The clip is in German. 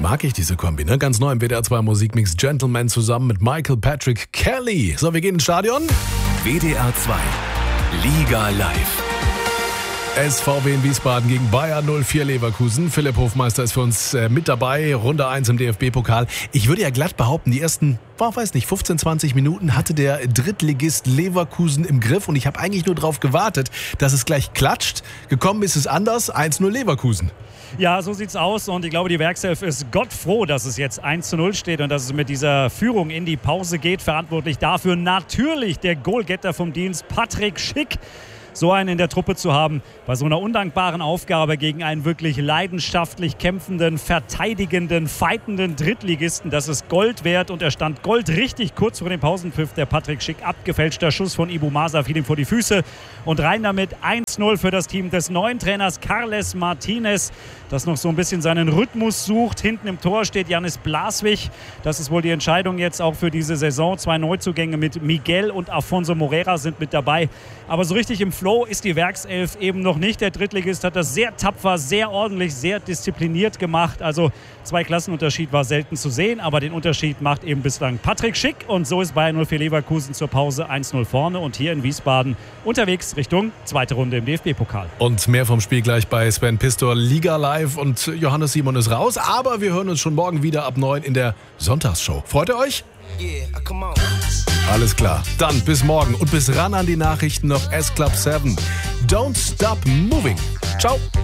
mag ich diese Kombi, ne? Ganz neu im WDR 2 Musikmix Gentleman zusammen mit Michael Patrick Kelly. So, wir gehen ins Stadion. WDR 2 Liga live. SVW in Wiesbaden gegen Bayer 04 Leverkusen. Philipp Hofmeister ist für uns mit dabei. Runde 1 im DFB-Pokal. Ich würde ja glatt behaupten, die ersten, 15, 20 Minuten hatte der Drittligist Leverkusen im Griff. Und ich habe eigentlich nur darauf gewartet, dass es gleich klatscht. Gekommen ist es anders. 1-0 Leverkusen. Ja, so sieht's aus und ich glaube, die Werkself ist Gott froh, dass es jetzt 1-0 steht und dass es mit dieser Führung in die Pause geht. Verantwortlich dafür natürlich der Goalgetter vom Dienst, Patrick Schick. So einen in der Truppe zu haben, bei so einer undankbaren Aufgabe gegen einen wirklich leidenschaftlich kämpfenden, verteidigenden, fightenden Drittligisten, das ist Gold wert und er stand Gold richtig kurz vor dem Pausenpfiff. Der Patrick Schick, abgefälschter Schuss von Ibu Masa, fiel ihm vor die Füße und rein damit 1-0 für das Team des neuen Trainers Carles Martinez, das noch so ein bisschen seinen Rhythmus sucht. Hinten im Tor steht Janis Blaswig. Das ist wohl die Entscheidung jetzt auch für diese Saison. 2 Neuzugänge mit Miguel und Afonso Moreira sind mit dabei. Aber so richtig im Flow ist die Werkself eben noch nicht. Der Drittligist hat das sehr tapfer, sehr ordentlich, sehr diszipliniert gemacht. Also 2 Klassenunterschied war selten zu sehen, aber den Unterschied macht eben bislang Patrick Schick. Und so ist Bayer 04 Leverkusen zur Pause 1-0 vorne und hier in Wiesbaden unterwegs Richtung zweite Runde im DFB-Pokal. Und mehr vom Spiel gleich bei Sven Pistor, Liga Live, und Johannes Simon ist raus. Aber wir hören uns schon morgen wieder ab 9 in der Sonntagsshow. Freut ihr euch? Yeah, come on. Alles klar. Dann bis morgen und bis ran an die Nachrichten noch S Club 7. Don't stop moving. Ciao.